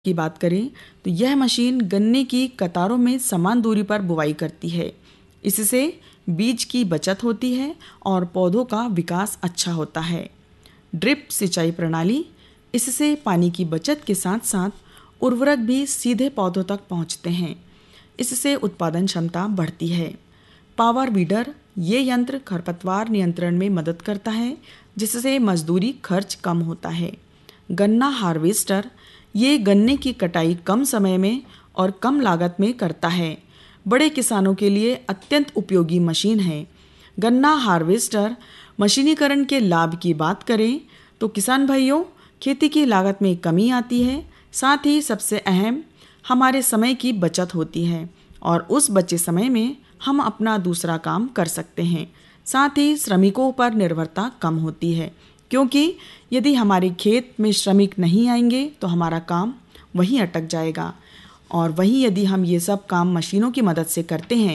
की बात करें तो यह मशीन गन्ने की कतारों में समान दूरी पर बुवाई करती है। इससे बीज की बचत होती है और पौधों का विकास अच्छा होता है। ड्रिप सिंचाई प्रणाली, इससे पानी की बचत के साथ साथ उर्वरक भी सीधे पौधों तक पहुंचते हैं। इससे उत्पादन क्षमता बढ़ती है। पावर वीडर, ये यंत्र खरपतवार नियंत्रण में मदद करता है, जिससे मजदूरी खर्च कम होता है। गन्ना हार्वेस्टर, ये गन्ने की कटाई कम समय में और कम लागत में करता है। बड़े किसानों के लिए अत्यंत उपयोगी मशीन है। गन्ना हार्वेस्टर मशीनीकरण के लाभ की बात करें तो किसान भाइयों, खेती की लागत में कमी आती है, साथ ही सबसे अहम हमारे समय की बचत होती है और उस बचे समय में हम अपना दूसरा काम कर सकते हैं। साथ ही श्रमिकों पर निर्भरता कम होती है, क्योंकि यदि हमारे खेत में श्रमिक नहीं आएंगे तो हमारा काम वहीं अटक जाएगा। और वहीं यदि हम ये सब काम मशीनों की मदद से करते हैं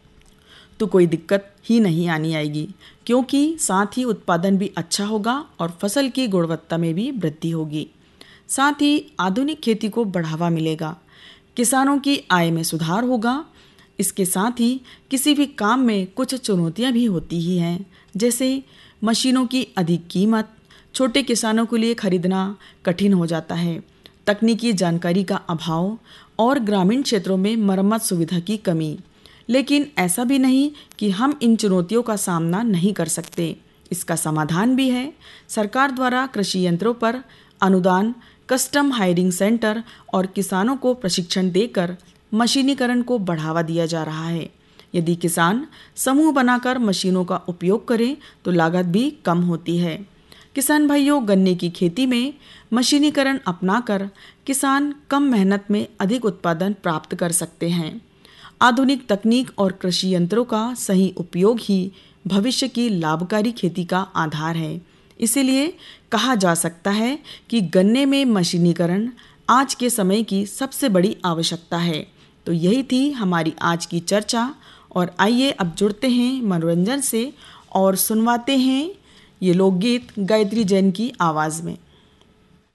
तो कोई दिक्कत ही नहीं आनी आएगी, क्योंकि साथ ही उत्पादन भी अच्छा होगा और फसल की गुणवत्ता में भी वृद्धि होगी। साथ ही आधुनिक खेती को बढ़ावा मिलेगा, किसानों की आय में सुधार होगा। इसके साथ ही किसी भी काम में कुछ चुनौतियां भी होती ही हैं, जैसे मशीनों की अधिक कीमत, छोटे किसानों के लिए खरीदना कठिन हो जाता है, तकनीकी जानकारी का अभाव और ग्रामीण क्षेत्रों में मरम्मत सुविधा की कमी। लेकिन ऐसा भी नहीं कि हम इन चुनौतियों का सामना नहीं कर सकते, इसका समाधान भी है। सरकार द्वारा कृषि यंत्रों पर अनुदान, कस्टम हायरिंग सेंटर और किसानों को प्रशिक्षण देकर मशीनीकरण को बढ़ावा दिया जा रहा है। यदि किसान समूह बनाकर मशीनों का उपयोग करें तो लागत भी कम होती है। किसान भाइयों, गन्ने की खेती में मशीनीकरण अपनाकर किसान कम मेहनत में अधिक उत्पादन प्राप्त कर सकते हैं। आधुनिक तकनीक और कृषि यंत्रों का सही उपयोग ही भविष्य की लाभकारी खेती का आधार है। इसीलिए कहा जा सकता है कि गन्ने में मशीनीकरण आज के समय की सबसे बड़ी आवश्यकता है। तो यही थी हमारी आज की चर्चा, और आइए अब जुड़ते हैं मनोरंजन से और सुनवाते हैं ये लोकगीत गायत्री जैन की आवाज़ में।